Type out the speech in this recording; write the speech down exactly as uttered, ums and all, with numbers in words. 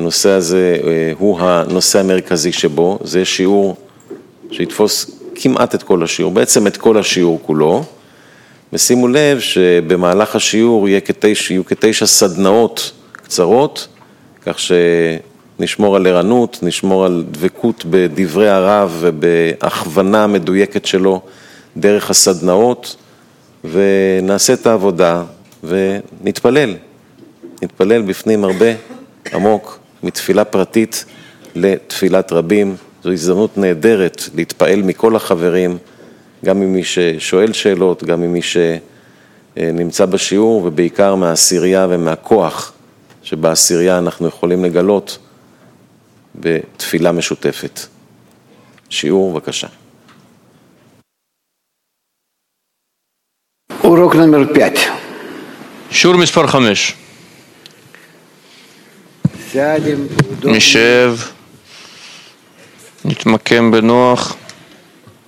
הנושא הזה הוא הנושא המרכזי שבו, זה שיעור שיתפוס כמעט את כל השיעור, בעצם את כל השיעור כולו, ושימו לב שבמהלך השיעור יהיו כתשע, יהיו כתשע סדנאות קצרות, כך שנשמור על ערנות, נשמור על דבקות בדברי הרב ובהכוונה מדויקת שלו דרך הסדנאות, ונעשה את העבודה ונתפלל, נתפלל בפנים הרבה עמוק, מתפילה פרטית לתפילת רבים. זו הזדמנות נהדרת להתפעל מכל החברים, גם ממי ששואל שאלות, גם ממי שנמצא בשיעור, ובעיקר מהעשירייה ומהכוח שבעשירייה אנחנו יכולים לגלות בתפילה משותפת. שיעור, בבקשה. урок номер пять. שיעור מספר חמש. נשב, נתמקם בנוח.